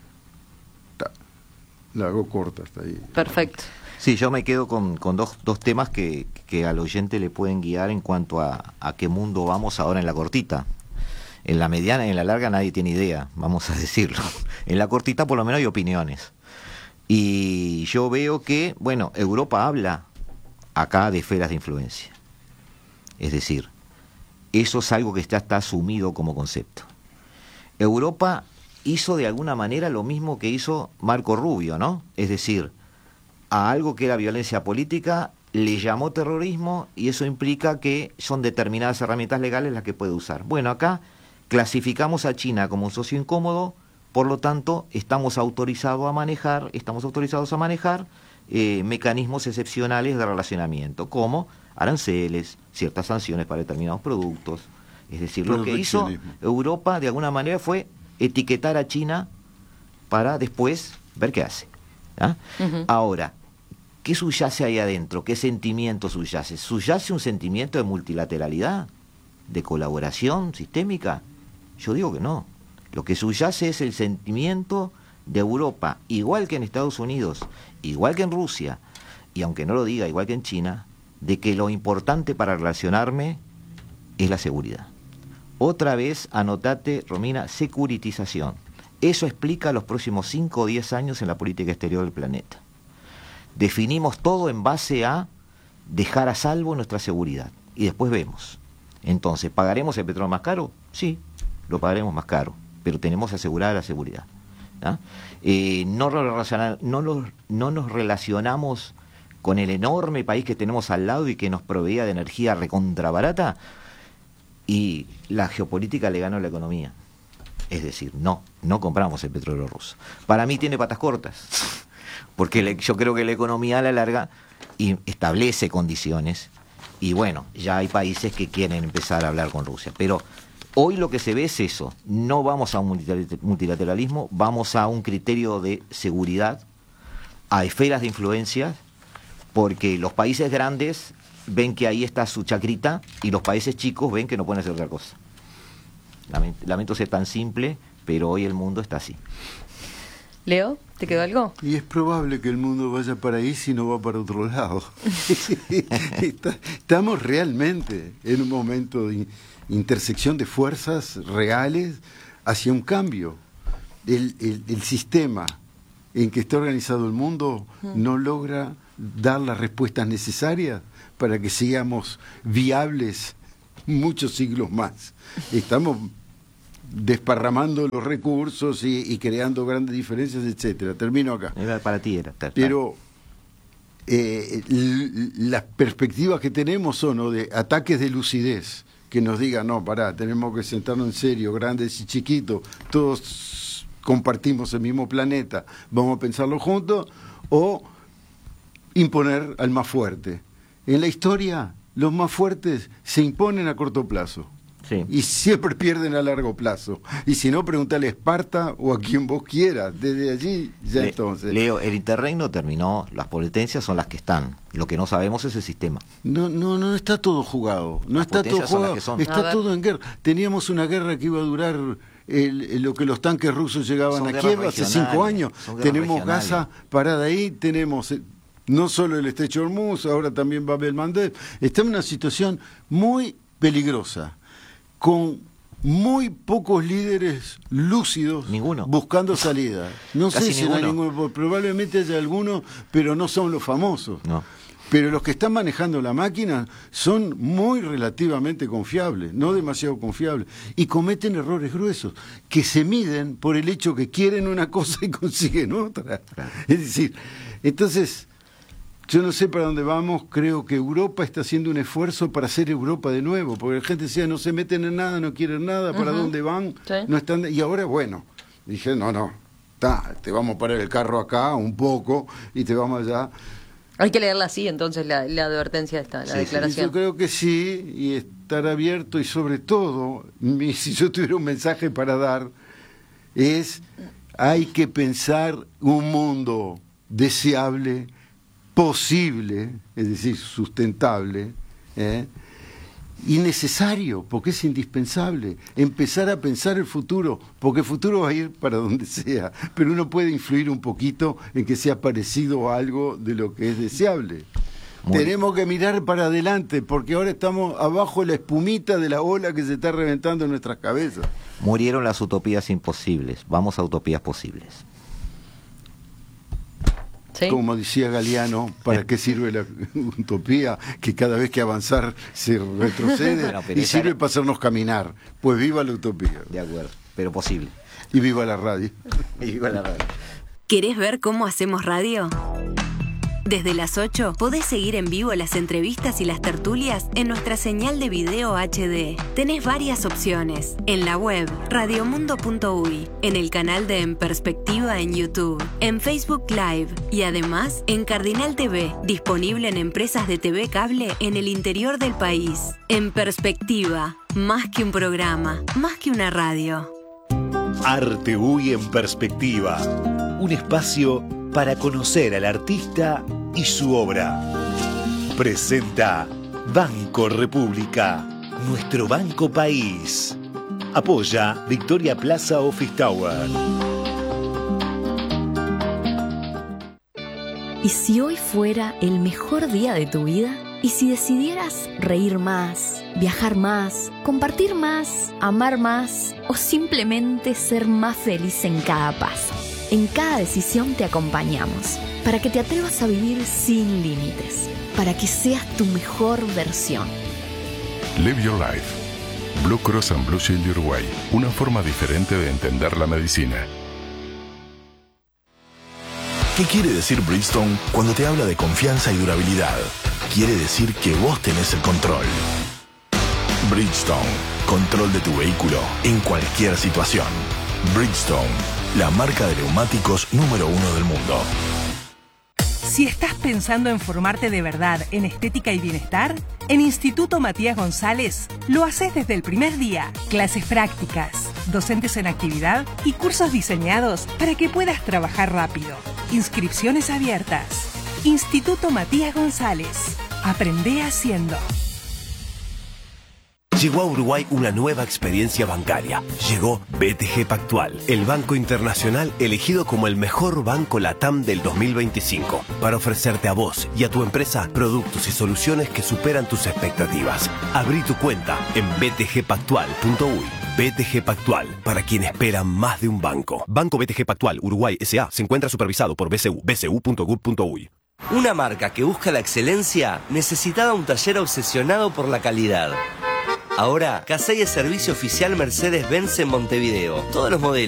La hago corta hasta ahí. Perfecto. Sí, yo me quedo con dos temas que al oyente le pueden guiar en cuanto a qué mundo vamos ahora en la cortita. En la mediana y en la larga nadie tiene idea, vamos a decirlo. En la cortita por lo menos hay opiniones. Y yo veo que, bueno, Europa habla acá de esferas de influencia. Es decir, eso es algo que ya está asumido como concepto. Europa hizo de alguna manera lo mismo que hizo Marco Rubio, ¿no? Es decir, a algo que era violencia política le llamó terrorismo, y eso implica que son determinadas herramientas legales las que puede usar. Bueno, acá clasificamos a China como un socio incómodo, por lo tanto estamos autorizados a manejar mecanismos excepcionales de relacionamiento, como aranceles, ciertas sanciones para determinados productos. Es decir, lo que hizo Europa de alguna manera fue etiquetar a China para después ver qué hace. Ahora, ¿qué subyace ahí adentro? ¿Qué sentimiento subyace? ¿Subyace un sentimiento de multilateralidad? ¿De colaboración sistémica? Yo digo que no. Lo que subyace es el sentimiento de Europa, igual que en Estados Unidos, igual que en Rusia, y aunque no lo diga, igual que en China, de que lo importante para relacionarme es la seguridad. Otra vez, anotate, Romina, securitización. Eso explica los próximos 5 o 10 años en la política exterior del planeta. Definimos todo en base a dejar a salvo nuestra seguridad. Y después vemos. Entonces, ¿pagaremos el petróleo más caro? Sí, lo pagaremos más caro, pero tenemos asegurada la seguridad. No nos relacionamos con el enorme país que tenemos al lado y que nos proveía de energía recontrabarata, y la geopolítica le ganó la economía. Es decir, no compramos el petróleo ruso. Para mí tiene patas cortas, Porque yo creo que la economía a la larga establece condiciones y bueno, ya hay países que quieren empezar a hablar con Rusia. Pero hoy lo que se ve es eso, no vamos a un multilateralismo, vamos a un criterio de seguridad, a esferas de influencia, porque los países grandes ven que ahí está su chacrita y los países chicos ven que no pueden hacer otra cosa. Lamento ser tan simple, pero hoy el mundo está así. Leo, ¿te quedó algo? Y es probable que el mundo vaya para ahí si no va para otro lado. Estamos realmente en un momento de intersección de fuerzas reales hacia un cambio. El sistema en que está organizado el mundo no logra dar las respuestas necesarias para que sigamos viables muchos siglos más. Estamos desparramando los recursos y creando grandes diferencias, etcétera. Termino acá. Para ti era. Pero las perspectivas que tenemos son o de ataques de lucidez, que nos digan, no, pará, tenemos que sentarnos en serio, grandes y chiquitos, todos compartimos el mismo planeta, vamos a pensarlo juntos, o imponer al más fuerte. En la historia, los más fuertes se imponen a corto plazo. Sí. Y siempre pierden a largo plazo. Y si no, preguntale a Esparta o a quien vos quieras. Desde allí, ya entonces. Leo, el interreino terminó, las potencias son las que están. Lo que no sabemos es el sistema. No está todo jugado. No las está todo jugado. Está todo en guerra. Teníamos una guerra que iba a durar lo que los tanques rusos llegaban a Kiev hace 5 años. Tenemos Gaza parada ahí, tenemos no solo el estrecho de Hormuz, ahora también Bab el-Mandeb. Está en una situación muy peligrosa, con muy pocos líderes lúcidos buscando salida. No sé si no hay ninguno, probablemente haya algunos, pero no son los famosos. No. Pero los que están manejando la máquina son muy relativamente confiables, no demasiado confiables, y cometen errores gruesos, que se miden por el hecho que quieren una cosa y consiguen otra. Claro. Es decir, entonces, yo no sé para dónde vamos, creo que Europa está haciendo un esfuerzo para hacer Europa de nuevo, porque la gente decía, no se meten en nada, no quieren nada, ¿para dónde van? Sí. No están, y ahora, bueno, dije, te vamos a parar el carro acá un poco y te vamos allá. Hay que leerla así, entonces, la advertencia esta, la declaración. Yo creo que sí, y estar abierto, y sobre todo, si yo tuviera un mensaje para dar, hay que pensar un mundo deseable, posible, es decir, sustentable, y necesario, porque es indispensable, empezar a pensar el futuro, porque el futuro va a ir para donde sea, pero uno puede influir un poquito en que sea parecido a algo de lo que es deseable. Tenemos que mirar para adelante, porque ahora estamos abajo de la espumita de la ola que se está reventando en nuestras cabezas. Murieron las utopías imposibles, vamos a utopías posibles. ¿Sí? Como decía Galeano, ¿para qué sirve la utopía? Que cada vez que avanzar se retrocede, y sirve para hacernos caminar. Pues viva la utopía. De acuerdo, pero posible. Y viva la radio. Y viva la radio. ¿Querés ver cómo hacemos radio? Desde las 8 podés seguir en vivo las entrevistas y las tertulias en nuestra señal de video HD. Tenés varias opciones. En la web radiomundo.uy, en el canal de En Perspectiva en YouTube, en Facebook Live y además en Cardinal TV, disponible en empresas de TV cable en el interior del país. En Perspectiva, más que un programa, más que una radio. Arte UI en Perspectiva, un espacio para conocer al artista y su obra. Presenta Banco República, nuestro banco país. Apoya Victoria Plaza Office Tower. ¿Y si hoy fuera el mejor día de tu vida? ¿Y si decidieras reír más, viajar más, compartir más, amar más o simplemente ser más feliz en cada paso? En cada decisión te acompañamos, para que te atrevas a vivir sin límites, para que seas tu mejor versión. Live Your Life. Blue Cross and Blue Shield de Uruguay. Una forma diferente de entender la medicina. ¿Qué quiere decir Bridgestone cuando te habla de confianza y durabilidad? Quiere decir que vos tenés el control. Bridgestone. Control de tu vehículo en cualquier situación. Bridgestone. La marca de neumáticos número 1 del mundo. Si estás pensando en formarte de verdad en estética y bienestar, en Instituto Matías González lo haces desde el primer día. Clases prácticas, docentes en actividad y cursos diseñados para que puedas trabajar rápido. Inscripciones abiertas. Instituto Matías González. Aprende haciendo. Llegó a Uruguay una nueva experiencia bancaria. Llegó BTG Pactual, el banco internacional elegido como el mejor banco LATAM del 2025, para ofrecerte a vos y a tu empresa productos y soluciones que superan tus expectativas. Abrí tu cuenta en btgpactual.uy. BTG Pactual, para quien espera más de un banco. Banco BTG Pactual Uruguay S.A. se encuentra supervisado por BCU, bcu.gov.uy. Una marca que busca la excelencia necesitaba un taller obsesionado por la calidad. Ahora, Casey es servicio oficial Mercedes-Benz en Montevideo. Todos los modelos